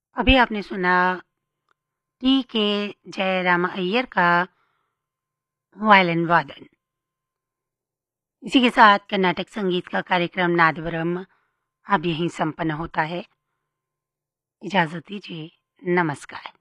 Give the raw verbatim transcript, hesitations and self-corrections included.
अभी आपने सुना टी के जयराम अय्यर का वायलिन वादन। इसी के साथ कर्नाटक संगीत का कार्यक्रम नादवरम अब यहीं संपन्न होता है। इजाजत दीजिए, नमस्कार।